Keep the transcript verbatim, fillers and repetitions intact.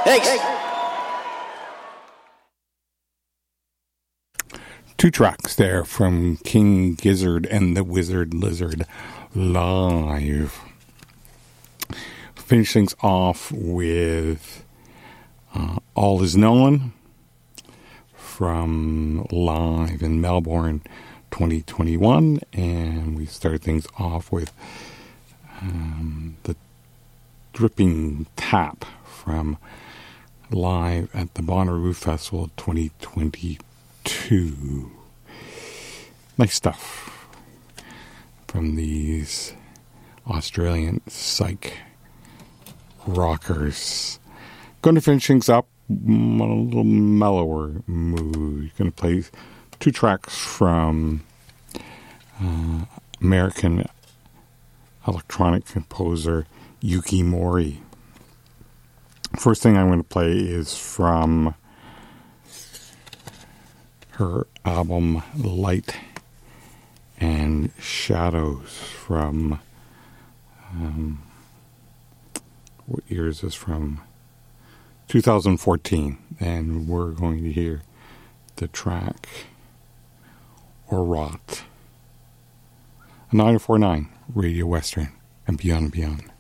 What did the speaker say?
Thanks. Two tracks there from King Gizzard and the Wizard Lizard live. Finish things off with uh, All Is Known from live in Melbourne twenty twenty-one, and we start things off with um, the Dripping Tap from live at the Bonnaroo Festival twenty twenty-two. Nice stuff from these Australian psych rockers. Going to finish things up in a little mellower mood. Going to play two tracks from uh, American electronic composer Yuki Mori. First thing I'm going to play is from her album Light and Shadows from um, what year is this from? two thousand fourteen, and we're going to hear the track Or Rot. nine four nine Radio Western and Beyond and Beyond.